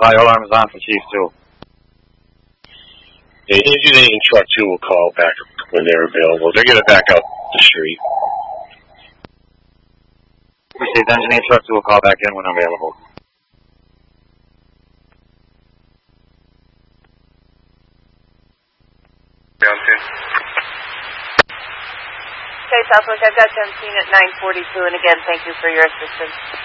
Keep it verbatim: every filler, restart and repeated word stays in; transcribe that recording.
Fire alarm is on for Chief two. The engineering truck two will call back when they're available. They're going to back out the street. Appreciate the engineering truck two will call back in when available. Down ten. Okay, Southwest, I've got ten at nine forty-two, and again, thank you for your assistance.